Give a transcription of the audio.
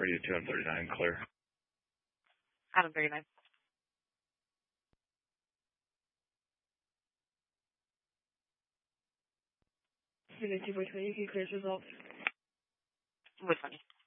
Radio 2 and 39, clear. Adam 39. Unit 2 by 20, clear results. With 20.